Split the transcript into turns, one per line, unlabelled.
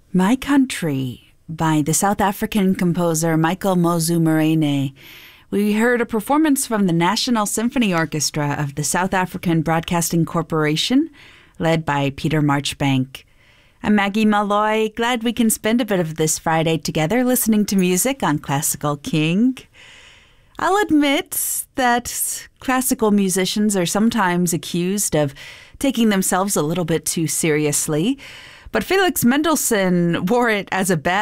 My Country by the South African composer Michael Mosiumarene. We heard a performance from the National Symphony Orchestra of the South African Broadcasting Corporation, led by Peter Marchbank. I'm Maggie Malloy, glad we can spend a bit of this Friday together listening to music on Classical King. I'll admit that classical musicians are sometimes accused of taking themselves a little bit too seriously, but Felix Mendelssohn wore it as a badge